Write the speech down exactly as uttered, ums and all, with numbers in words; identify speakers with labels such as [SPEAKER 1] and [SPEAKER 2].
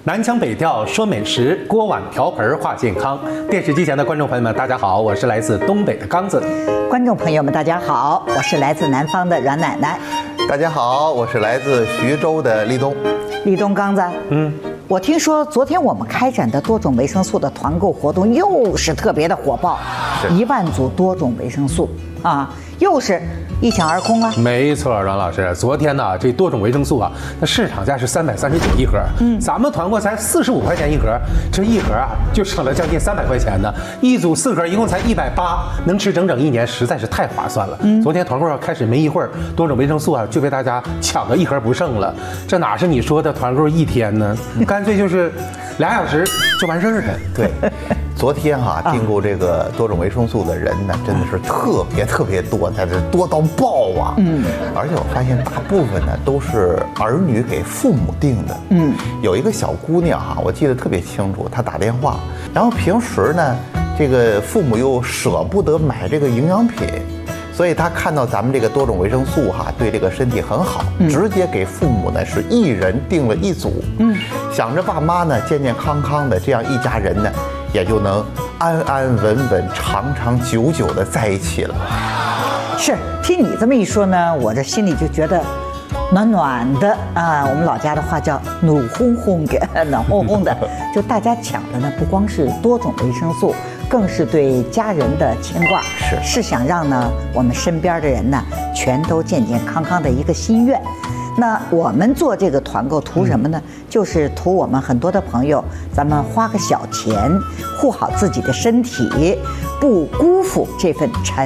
[SPEAKER 1] 南腔北调说美食，锅碗瓢盆话健康。电视机前的观众朋友们，大家好，我是来自东北的刚子。
[SPEAKER 2] 观众朋友们，大家好，我是来自南方的阮奶奶。
[SPEAKER 3] 大家好，我是来自徐州的立冬。
[SPEAKER 2] 立冬刚子，嗯，我听说昨天我们开展的多种维生素的团购活动又是特别的火爆，一万组多种维生素啊，又是一抢而空啊！
[SPEAKER 1] 没错，阮老师，昨天呢，这多种维生素啊，那市场价是三百三十九一盒，嗯，咱们团购才四十五块钱一盒，这一盒啊就省了将近三百块钱呢。一组四盒，一共才一百八，能吃整整一年，实在是太划算了。嗯，昨天团购开始没一会儿，多种维生素啊就被大家抢个一盒不剩了。这哪是你说的团购一天呢？干脆就是俩小时就完事儿了。
[SPEAKER 3] 对。昨天哈、啊，订购这个多种维生素的人呢，真的是特别特别多，它是多到爆啊！嗯，而且我发现大部分呢都是儿女给父母订的。嗯，有一个小姑娘哈、啊，我记得特别清楚，她打电话，然后平时呢，这个父母又舍不得买这个营养品，所以她看到咱们这个多种维生素哈、啊，对这个身体很好，嗯、直接给父母呢是一人订了一组。嗯，想着爸妈呢健健康康的，这样一家人呢。也就能安安稳稳、长长久久的在一起了。
[SPEAKER 2] 是，听你这么一说呢，我这心里就觉得暖暖的啊。我们老家的话叫“暖烘烘的”，暖烘烘的。就大家抢的呢，不光是多种维生素，更是对家人的牵挂，
[SPEAKER 3] 是
[SPEAKER 2] 是想让呢我们身边的人呢全都健健康康的一个心愿。那我们做这个团购图什么呢？就是图我们很多的朋友，咱们花个小钱，护好自己的身体，不辜负这份禅